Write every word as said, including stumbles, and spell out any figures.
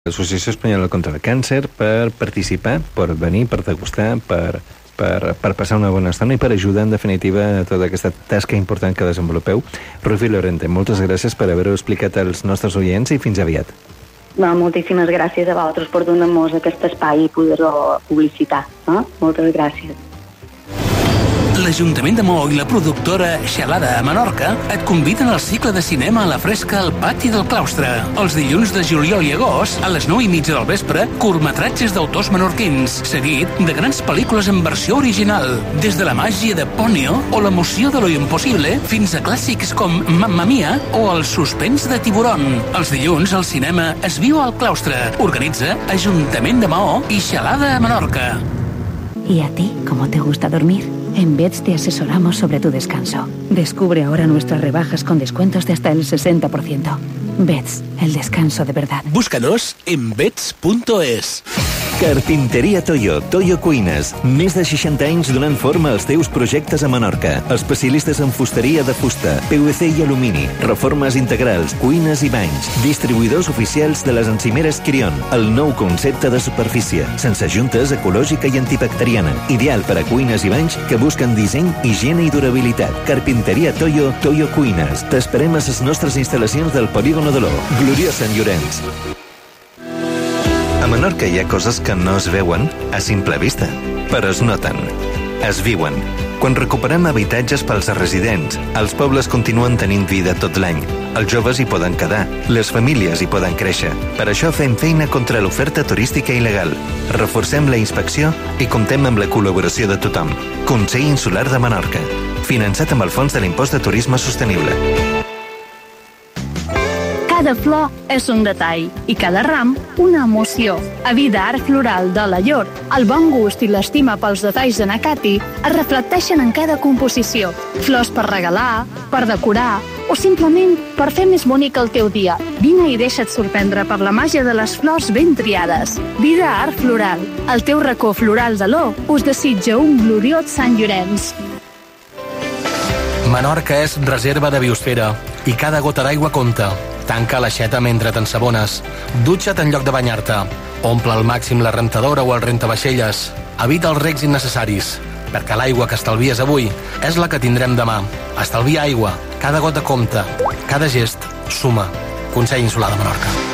l'Associació Espanyola contra el Càncer per participar, per venir, per degustar, per, per, per passar una bona estona i per ajudar, en definitiva, a tota aquesta tasca important que desenvolupeu. Rufi Lorente, moltes gràcies per haver-ho explicat als nostres oients i fins aviat. No, moltíssimes gràcies a vosaltres per donar-nos aquest espai i poder-ho publicitar. Eh? Moltes gràcies. L'Ajuntament de Maó i la productora Xalada a Menorca et conviden al cicle de cinema a la fresca al pati del claustre. Els dilluns de juliol i agost, a les nou i mitja del vespre, curtmetratges d'autors menorquins, seguit de grans pel·lícules en versió original, des de la màgia de Ponyo o l'emoció de lo impossible fins a clàssics com Mamma Mia o el suspens de Tiburón. Els dilluns el cinema es viu al claustre. Organitza Ajuntament de Maó i Xalada a Menorca. ¿Y a ti cómo te gusta dormir? En Beds te asesoramos sobre tu descanso. Descubre ahora nuestras rebajas con descuentos de hasta el sesenta por ciento. Beds, el descanso de verdad. Búscanos en beds punto es. Carpinteria Toyo, Toyo Cuines. Més de seixanta anys donant forma als teus projectes a Menorca. Especialistes en fusteria de fusta, P V C i alumini, reformes integrals, cuines i banys. Distribuïdors oficials de les encimeres Quirion. El nou concepte de superfície, sense juntes, ecològica i antibacteriana. Ideal per a cuines i banys que busquen disseny, higiene i durabilitat. Carpinteria Toyo, Toyo Cuines. T'esperem a les nostres instal·lacions del Polígono de l'O, Gloriós Sant Llorenç. A Menorca hi ha coses que no es veuen a simple vista, però es noten, es viuen. Quan recuperem habitatges pels residents, els pobles continuen tenint vida tot l'any. Els joves hi poden quedar, les famílies hi poden créixer. Per això fem feina contra l'oferta turística il·legal. Reforcem la inspecció i comptem amb la col·laboració de tothom. Consell Insular de Menorca. Finançat amb el Fons de l'Impost de Turisme Sostenible. Cada flor és un detall i cada ram una emoció. A Vida Art Floral de Alaior, el bon gust i l'estima pels detalls de Nakati es reflecteixen en cada composició. Flors per regalar, per decorar o simplement per fer més bonic el teu dia. Vine i deixa't sorprendre per la màgia de les flors ben triades. Vida Art Floral, el teu racó floral de l'O, us desitja un gloriós Sant Llorenç. Menorca és reserva de biosfera i cada gota d'aigua compta. Tanca l'aixeta mentre t'ensabones. Dutxa't en lloc de banyar-te. Omple al màxim la rentadora o el rentavaixelles. Evita els regs innecessaris, perquè l'aigua que estalvies avui és la que tindrem demà. Estalvia aigua. Cada gota compta. Cada gest suma. Consell Insular de Menorca.